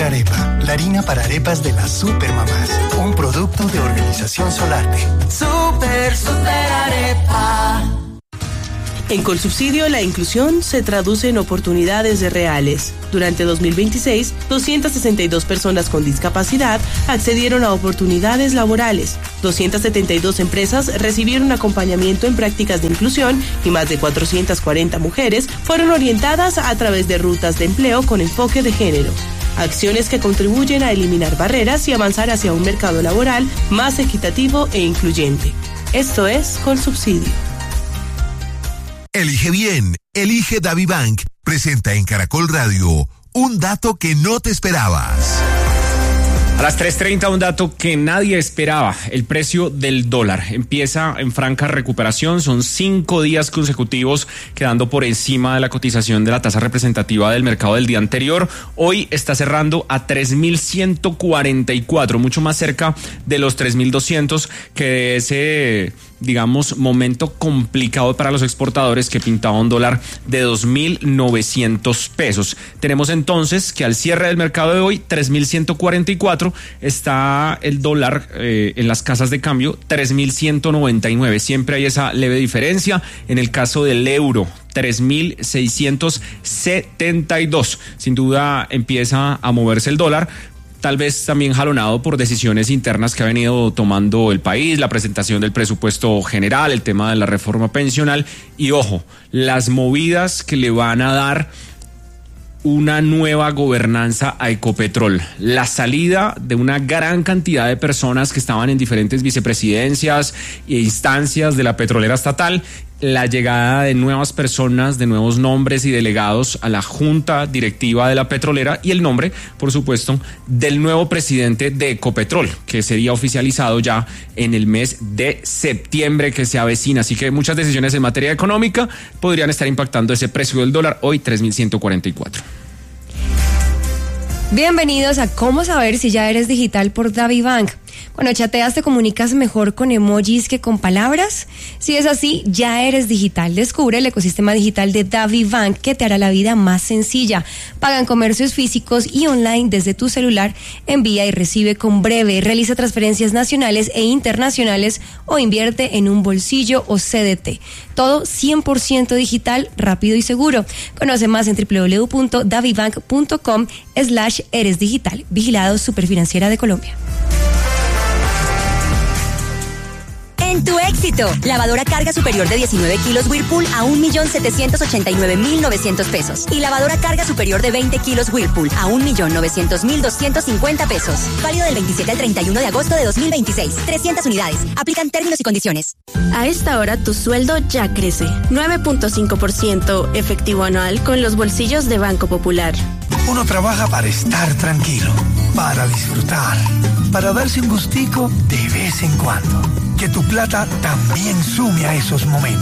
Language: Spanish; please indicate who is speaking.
Speaker 1: Arepa, la harina para arepas de las supermamás. Un producto de Organización Solarte.
Speaker 2: Super Arepa.
Speaker 3: En Colsubsidio, la inclusión se traduce en oportunidades reales. Durante 2026, 262 personas con discapacidad accedieron a oportunidades laborales. 272 empresas recibieron acompañamiento en prácticas de inclusión y más de 440 mujeres fueron orientadas a través de rutas de empleo con enfoque de género. Acciones que contribuyen a eliminar barreras y avanzar hacia un mercado laboral más equitativo e incluyente. Esto es Colsubsidio.
Speaker 4: Elige bien, elige DaviBank. Presenta en Caracol Radio un dato que no te esperabas.
Speaker 5: A las 3:30 un dato que nadie esperaba, el precio del dólar empieza en franca recuperación, son 5 días consecutivos quedando por encima de la cotización de la tasa representativa del mercado del día anterior. Hoy está cerrando a 3.144, mucho más cerca de los 3.200 que de ese, digamos, momento complicado para los exportadores que pintaba un dólar de 2.900 pesos. Tenemos entonces que al cierre del mercado de hoy, 3.144, está el dólar en las casas de cambio, 3.199. Siempre hay esa leve diferencia. En el caso del euro, 3.672. Sin duda empieza a moverse el dólar, tal vez también jalonado por decisiones internas que ha venido tomando el país, la presentación del presupuesto general, el tema de la reforma pensional y, ojo, las movidas que le van a dar una nueva gobernanza a Ecopetrol, la salida de una gran cantidad de personas que estaban en diferentes vicepresidencias e instancias de la petrolera estatal, la llegada de nuevas personas, de nuevos nombres y delegados a la junta directiva de la petrolera y el nombre, por supuesto, del nuevo presidente de Ecopetrol, que sería oficializado ya en el mes de septiembre que se avecina. Así que muchas decisiones en materia económica podrían estar impactando ese precio del dólar, hoy 3.144.
Speaker 6: Bienvenidos a Cómo saber si ya eres digital por DaviBank. Cuando chateas te comunicas mejor con emojis que con palabras. Si es así, ya eres digital. Descubre el ecosistema digital de DaviBank que te hará la vida más sencilla. Paga en comercios físicos y online desde tu celular. Envía y recibe con Breve. Realiza transferencias nacionales e internacionales o invierte en un bolsillo o CDT. Todo 100% digital, rápido y seguro. Conoce más en www.davibank.com/eresdigital. Vigilado Superfinanciera de Colombia.
Speaker 7: En tu éxito, lavadora carga superior de 19 kilos Whirlpool a 1.789.900 pesos. Y lavadora carga superior de 20 kilos Whirlpool a 1.900.250 pesos. Válido del 27 al 31 de agosto de 2026. 300 unidades. Aplican términos y condiciones.
Speaker 8: A esta hora tu sueldo ya crece. 9.5% efectivo anual con los bolsillos de Banco Popular.
Speaker 1: Uno trabaja para estar tranquilo, para disfrutar, para darse un gustico de vez en cuando. Que tu plata también sume a esos momentos.